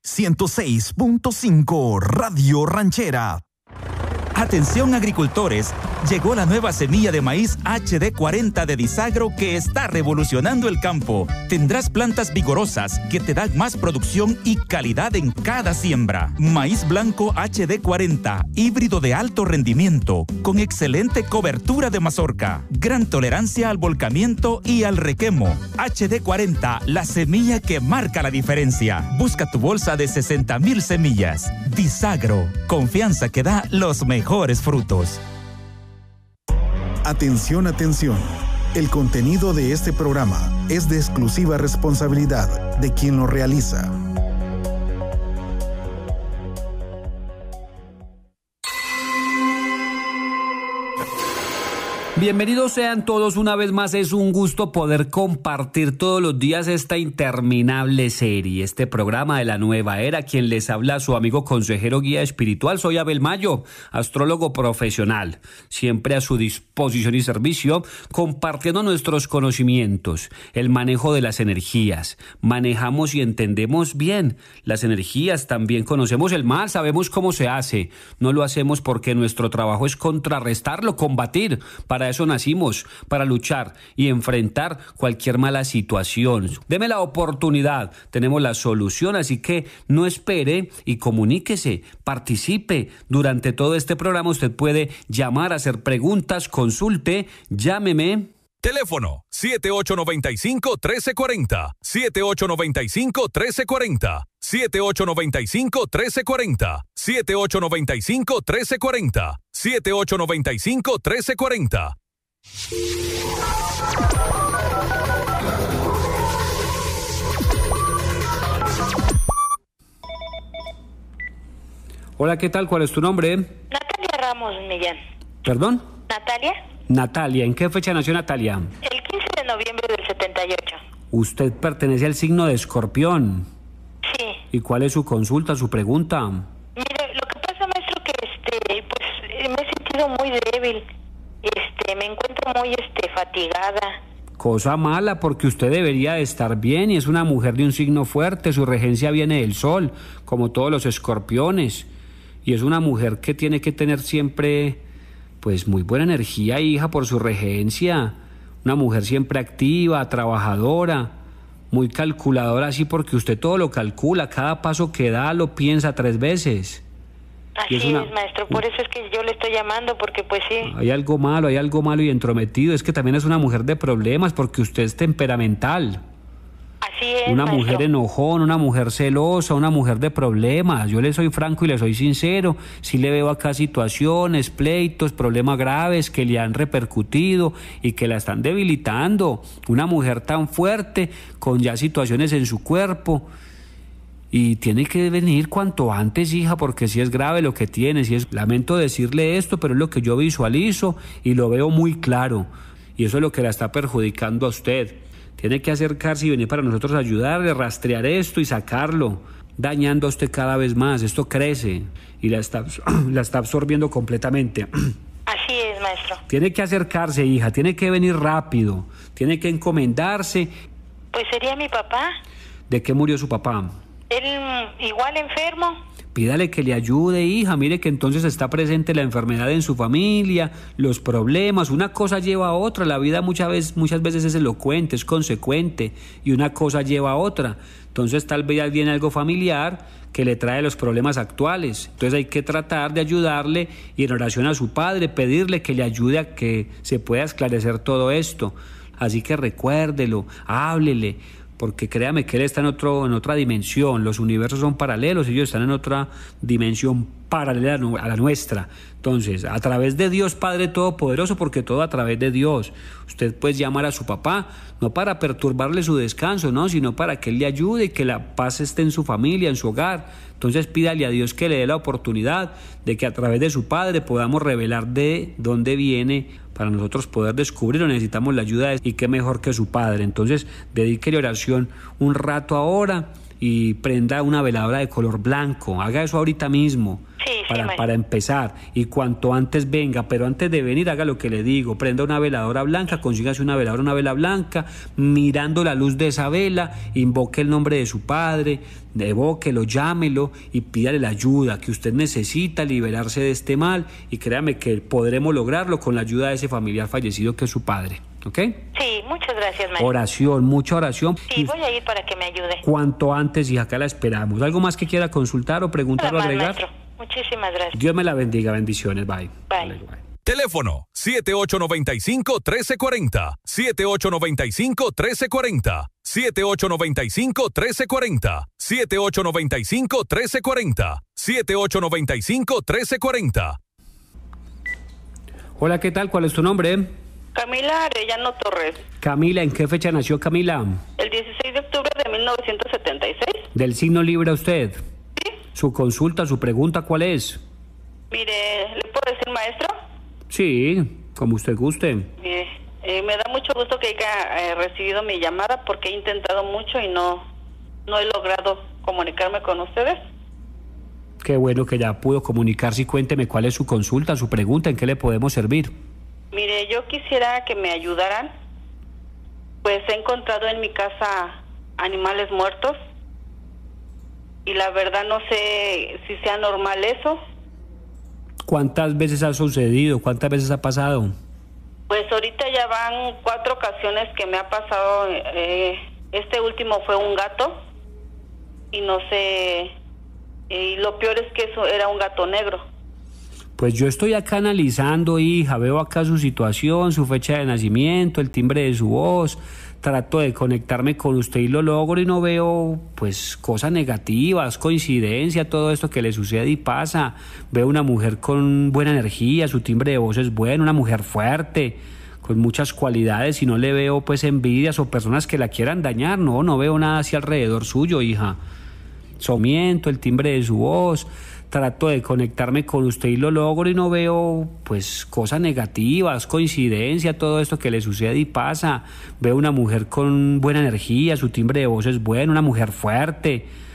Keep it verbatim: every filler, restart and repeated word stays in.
ciento seis punto cinco Radio Ranchera. Atención agricultores, llegó la nueva semilla de maíz H D cuarenta de Disagro que está revolucionando el campo. Tendrás plantas vigorosas que te dan más producción y calidad en cada siembra. Maíz blanco H D cuarenta, híbrido de alto rendimiento, con excelente cobertura de mazorca, gran tolerancia al volcamiento y al requemo. H D cuarenta, la semilla que marca la diferencia. Busca tu bolsa de sesenta mil semillas. Disagro, confianza que da los mejores mejores frutos. Atención, atención. El contenido de este programa es de exclusiva responsabilidad de quien lo realiza. Bienvenidos sean todos una vez más, es un gusto poder compartir todos los días esta interminable serie, este programa de la nueva era. Quien les habla, su amigo consejero guía espiritual, soy Abel Mayo, astrólogo profesional, siempre a su disposición y servicio, compartiendo nuestros conocimientos, el manejo de las energías. Manejamos y entendemos bien las energías, también conocemos el mal, sabemos cómo se hace, no lo hacemos porque nuestro trabajo es contrarrestarlo, combatir. Para eso nacimos, para luchar y enfrentar cualquier mala situación. Deme la oportunidad, tenemos la solución, así que no espere y comuníquese, participe. Durante todo este programa usted puede llamar, hacer preguntas, consulte, llámeme. Teléfono siete ocho nueve cinco, uno tres cuatro cero, siete ocho nueve cinco, uno tres cuatro cero, siete ocho nueve cinco, uno tres cuatro cero, siete ocho nueve cinco, uno tres cuatro cero, siete ocho nueve cinco, uno tres cuatro cero. Hola, ¿qué tal? ¿Cuál es tu nombre? Natalia Ramos Millán. ¿Perdón? ¿Natalia? Natalia, ¿en qué fecha nació Natalia? El quince de noviembre del setenta y ocho. Usted pertenece al signo de Escorpión. Sí. ¿Y cuál es su consulta, su pregunta? Mire, lo que pasa, maestro, que este, pues me he sentido muy débil. Este, me encuentro muy este fatigada. Cosa mala, porque usted debería de estar bien y es una mujer de un signo fuerte, su regencia viene del sol, como todos los escorpiones. Y es una mujer que tiene que tener siempre, pues, muy buena energía, hija, por su regencia. Una mujer siempre activa, trabajadora, muy calculadora, así porque usted todo lo calcula, cada paso que da lo piensa tres veces. Así es, una... es, maestro, por eso es que yo le estoy llamando, porque pues sí. Hay algo malo, hay algo malo y entrometido, es que también es una mujer de problemas, porque usted es temperamental. Así es, una maestro. Mujer enojón, una mujer celosa, una mujer de problemas. Yo le soy franco y le soy sincero, sí le veo acá situaciones, pleitos, problemas graves que le han repercutido y que la están debilitando. Una mujer tan fuerte, con ya situaciones en su cuerpo. Y tiene que venir cuanto antes, hija, porque si es grave lo que tiene, si es, lamento decirle esto, pero es lo que yo visualizo y lo veo muy claro. Y eso es lo que la está perjudicando a usted. Tiene que acercarse y venir para nosotros a ayudarle, rastrear esto y sacarlo, dañando a usted cada vez más. Esto crece y la está, la está absorbiendo completamente. Así es, maestro. Tiene que acercarse, hija, tiene que venir rápido, tiene que encomendarse. Pues sería mi papá. ¿De qué murió su papá? Él igual enfermo. Pídale que le ayude, hija, mire que entonces está presente la enfermedad en su familia, los problemas, una cosa lleva a otra, la vida muchas veces, muchas veces es elocuente, es consecuente, y una cosa lleva a otra, entonces tal vez viene algo familiar que le trae los problemas actuales, entonces hay que tratar de ayudarle y en oración a su padre, pedirle que le ayude a que se pueda esclarecer todo esto, así que recuérdelo, háblele, porque créame que él está en otro en otra dimensión, los universos son paralelos, ellos están en otra dimensión paralela a la nuestra. Entonces, a través de Dios Padre Todopoderoso, porque todo a través de Dios, usted puede llamar a su papá, no para perturbarle su descanso, no, sino para que él le ayude y que la paz esté en su familia, en su hogar. Entonces pídale a Dios que le dé la oportunidad de que a través de su Padre podamos revelar de dónde viene, para nosotros poder descubrirlo necesitamos la ayuda de, y qué mejor que su Padre. Entonces dedíquele oración un rato ahora y prenda una veladora de color blanco, haga eso ahorita mismo. Sí, para, para empezar. Y cuanto antes venga, pero antes de venir haga lo que le digo, prenda una veladora blanca, consígase una veladora, una vela blanca, mirando la luz de esa vela, invoque el nombre de su padre, evóquelo, llámelo y pídale la ayuda que usted necesita, liberarse de este mal, y créame que podremos lograrlo con la ayuda de ese familiar fallecido que es su padre. ¿Ok? Sí, muchas gracias, maestro. Oración, mucha oración. Sí, voy a ir para que me ayude. Cuanto antes, y acá la esperamos. ¿Algo más que quiera consultar o preguntar o agregar? Maestro. Muchísimas gracias. Dios me la bendiga, bendiciones, bye. Bye. Vale, bye. Teléfono siete ocho nueve cinco, uno tres cuatro cero, siete ocho nueve cinco, uno tres cuatro cero, siete ocho nueve cinco, uno tres cuatro cero, siete ocho nueve cinco, uno tres cuatro cero, siete ocho nueve cinco, uno tres cuatro cero. Hola, ¿qué tal? ¿Cuál es tu nombre? Camila Arellano Torres. Camila, ¿en qué fecha nació Camila? El dieciséis de octubre de mil novecientos setenta y seis. ¿Del signo Libra usted? Sí. ¿Su consulta, su pregunta cuál es? Mire, ¿le puedo decir, maestro? Sí, como usted guste. Mire, eh, me da mucho gusto que haya eh, recibido mi llamada porque he intentado mucho y no, no he logrado comunicarme con ustedes. Qué bueno que ya pudo comunicarse y cuénteme cuál es su consulta, su pregunta, en qué le podemos servir. Mire, yo quisiera que me ayudaran, pues he encontrado en mi casa animales muertos y la verdad no sé si sea normal eso. ¿Cuántas veces ha sucedido? ¿Cuántas veces ha pasado? Pues ahorita ya van cuatro ocasiones que me ha pasado, eh, este último fue un gato y no sé, y lo peor es que eso era un gato negro. Pues yo estoy acá analizando, hija, veo acá su situación, su fecha de nacimiento, el timbre de su voz, trato de conectarme con usted y lo logro y no veo, pues, cosas negativas, coincidencia, todo esto que le sucede y pasa. Veo una mujer con buena energía, su timbre de voz es bueno, una mujer fuerte, con muchas cualidades y no le veo, pues, envidias o personas que la quieran dañar, no, no veo nada hacia alrededor suyo, hija. Somiento, el timbre de su voz, trato de conectarme con usted y lo logro y no veo, pues, cosas negativas, coincidencia, todo esto que le sucede y pasa. Veo una mujer con buena energía, su timbre de voz es bueno, una mujer fuerte,